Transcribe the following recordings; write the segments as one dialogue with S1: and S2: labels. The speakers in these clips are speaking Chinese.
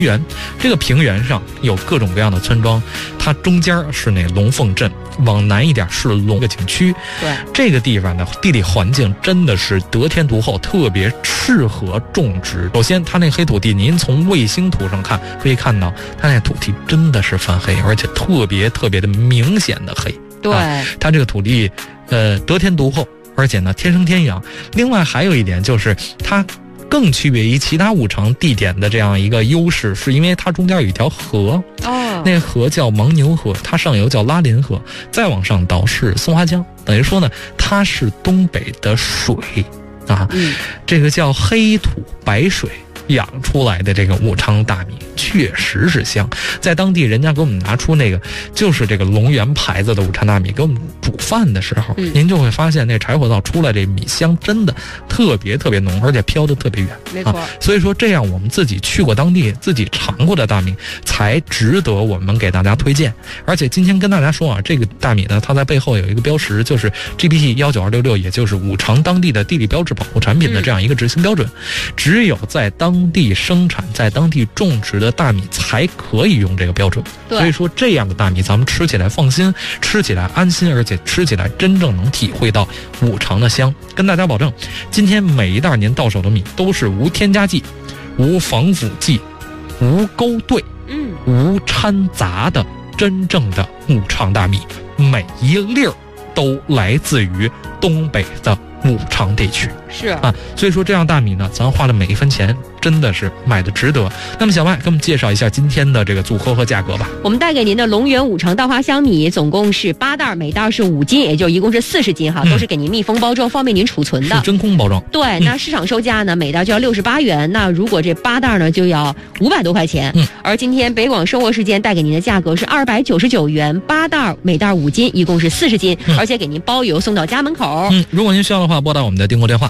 S1: 原，这个平原上有各种各样的村庄，它中间是那龙凤镇，往南一点是龙的景区。
S2: 对，
S1: 这个地方的地理环境真的是得天独厚，特别适合种植。首先它那黑土地，您从卫星图上看可以看到，它那土地真的是泛黑，而且特别的明显的黑。
S2: 对，
S1: 它这个土地得天独厚，而且呢天生天养。另外还有一点就是它更区别于其他五常地点的这样一个优势，是因为它中间有一条河，那河叫牦牛河，它上游叫拉林河，再往上倒是松花江，等于说呢它是东北的水啊，这个叫黑土白水养出来的这个武昌大米确实是香，在当地人家给我们拿出那个就是这个龙源牌子的武昌大米给我们煮饭的时候，您就会发现那柴火灶出来这米香真的特别浓，而且飘得特别远，
S2: 没错。
S1: 所以说这样我们自己去过当地自己尝过的大米才值得我们给大家推荐。而且今天跟大家说啊，这个大米呢它在背后有一个标识，就是 GBT 19266，也就是武昌当地的地理标志保护产品的这样一个执行标准，只有在当地生产在当地种植的大米才可以用这个标准。所以说这样的大米咱们吃起来放心，吃起来安心，而且吃起来真正能体会到五常的香。跟大家保证，今天每一袋您到手的米都是无添加剂、无防腐剂、无勾兑、无掺杂的真正的武昌大米，每一粒儿都来自于东北的武昌地区。
S2: 是
S1: 啊，所以说这样大米呢，咱花的每一分钱真的是买的值得。那么小麦给我们介绍一下今天的这个组合和价格吧。
S2: 我们带给您的龙源五常稻花香米总共是8袋，每袋是5斤，也就一共是40斤哈，都是给您密封包装，方便您储存的，
S1: 是真空包装。
S2: 对，那市场售价呢，每袋就要68元，那如果这8袋呢就要500多块钱。而今天北广生活时间带给您的价格是299元，8袋每袋5斤，一共是40斤，而且给您包邮送到家门口。
S1: 如果您需要的话，拨打我们的订购电话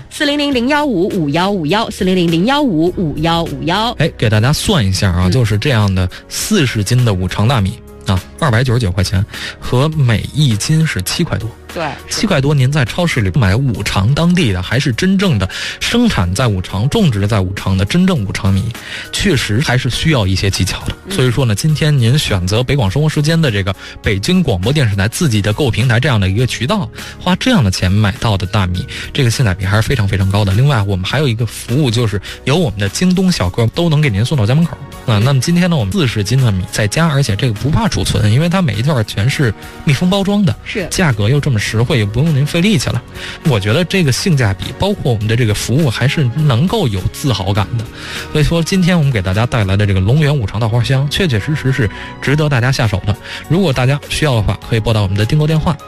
S1: 400-015-5151，400-015-5151。哎，给大家算一下啊，就是这样的40斤的武昌大米啊，299块钱，和每1斤是7块多。
S2: 对
S1: ，7块多，您在超市里买武昌当地的，还是真正的生产在武昌、种植在武昌的真正武昌米，确实还是需要一些技巧的。所以说呢，今天您选择北广生活时间的这个北京广播电视台自己的购物平台这样的一个渠道，花这样的钱买到的大米，这个性价比还是非常高的。另外，我们还有一个服务，就是由我们的京东小哥都能给您送到家门口啊。那么今天呢，我们40斤的米在家，而且这个不怕储存，因为它每一段全是密封包装的，
S2: 是
S1: 价格又这么实惠，也不用您费力气了。我觉得这个性价比，包括我们的这个服务，还是能够有自豪感的。所以说，今天我们给大家带来的这个龙源五常稻花香，确实是值得大家下手的。如果大家需要的话，可以拨打我们的订购电话